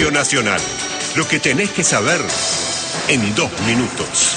Radio Nacional. Lo que tenés que saber en 2 minutos.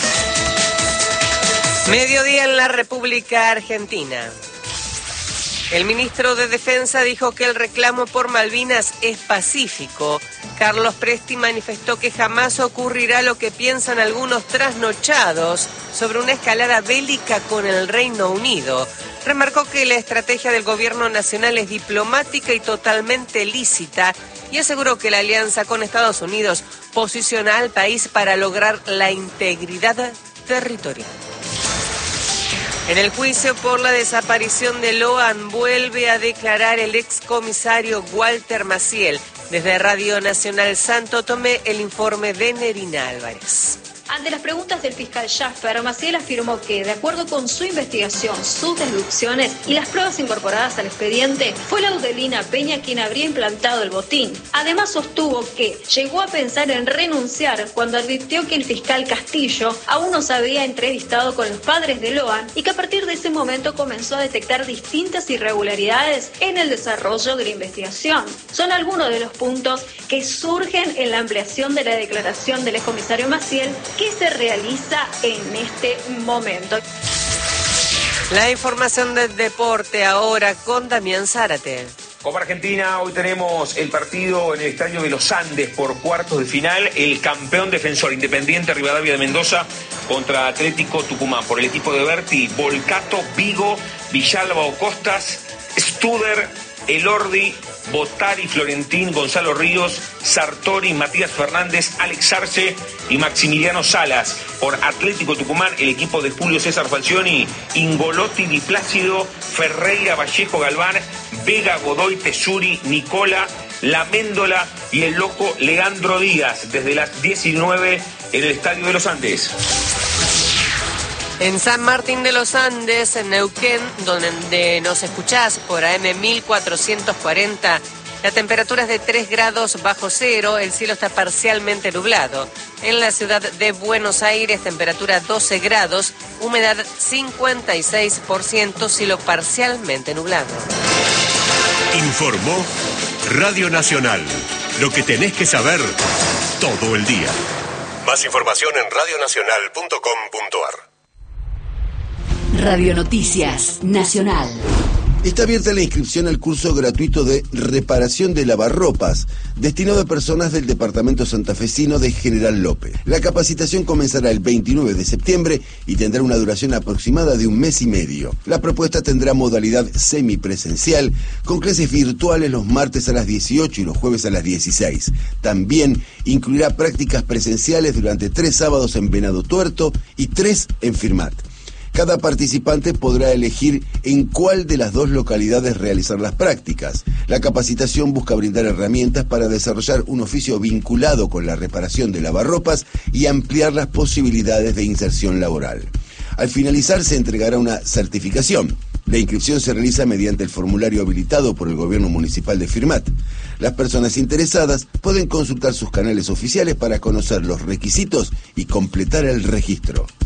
Mediodía en la República Argentina. El ministro de Defensa dijo que el reclamo por Malvinas es pacífico. Carlos Presti manifestó que jamás ocurrirá lo que piensan algunos trasnochados sobre una escalada bélica con el Reino Unido. Remarcó que la estrategia del gobierno nacional es diplomática y totalmente lícita y aseguró que la alianza con Estados Unidos posiciona al país para lograr la integridad territorial. En el juicio por la desaparición de Loan vuelve a declarar el excomisario Walter Maciel. Desde Radio Nacional Santo Tomé, el informe de Nerina Álvarez. Ante las preguntas del fiscal Schaffer, Maciel afirmó que, de acuerdo con su investigación, sus deducciones y las pruebas incorporadas al expediente, fue Laudelina Peña quien habría implantado el botín. Además, sostuvo que llegó a pensar en renunciar cuando advirtió que el fiscal Castillo aún no se había entrevistado con los padres de Loan y que a partir de ese momento comenzó a detectar distintas irregularidades en el desarrollo de la investigación. Son algunos de los puntos que surgen en la ampliación de la declaración del excomisario Maciel, que se realiza en este momento. La información del deporte ahora con Damián Zárate. Copa Argentina, hoy tenemos el partido en el Estadio de los Andes por cuartos de final. El campeón defensor Independiente Rivadavia de Mendoza contra Atlético Tucumán. Por el equipo de Berti, Volcato, Vigo, Villalba o Costas, Studer, Elordi, Botari, Florentín, Gonzalo Ríos, Sartori, Matías Fernández, Alex Arce y Maximiliano Salas. Por Atlético Tucumán, el equipo de Julio César Falcioni, Ingolotti, Di Plácido, Ferreira, Vallejo, Galván, Vega, Godoy, Tesuri, Nicola, Laméndola y el loco Leandro Díaz, desde las 19 en el Estadio de los Andes. En San Martín de los Andes, en Neuquén, donde nos escuchás por AM 1440, la temperatura es de 3 grados bajo cero, el cielo está parcialmente nublado. En la ciudad de Buenos Aires, temperatura 12 grados, humedad 56%, cielo parcialmente nublado. Informó Radio Nacional. Lo que tenés que saber todo el día. Más información en radionacional.com.ar. Radio Noticias Nacional. Está abierta la inscripción al curso gratuito de reparación de lavarropas, destinado a personas del departamento santafesino de General López. La capacitación comenzará el 29 de septiembre y tendrá una duración aproximada de 1 mes y medio. La propuesta tendrá modalidad semipresencial, con clases virtuales los martes a las 18 y los jueves a las 16. También incluirá prácticas presenciales durante 3 sábados en Venado Tuerto y 3 en Firmat. Cada participante podrá elegir en cuál de las 2 localidades realizar las prácticas. La capacitación busca brindar herramientas para desarrollar un oficio vinculado con la reparación de lavarropas y ampliar las posibilidades de inserción laboral. Al finalizar se entregará una certificación. La inscripción se realiza mediante el formulario habilitado por el Gobierno Municipal de Firmat. Las personas interesadas pueden consultar sus canales oficiales para conocer los requisitos y completar el registro.